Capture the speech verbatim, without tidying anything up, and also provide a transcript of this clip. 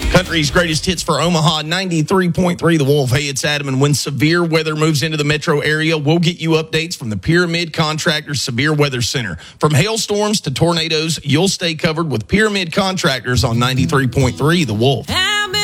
Country's greatest hits for Omaha, ninety-three point three The Wolf. Hey, it's Adam, and when severe weather moves into the metro area, we'll get you updates from the Pyramid Contractors Severe Weather Center. From hailstorms to tornadoes, you'll stay covered with Pyramid Contractors on ninety-three point three The Wolf.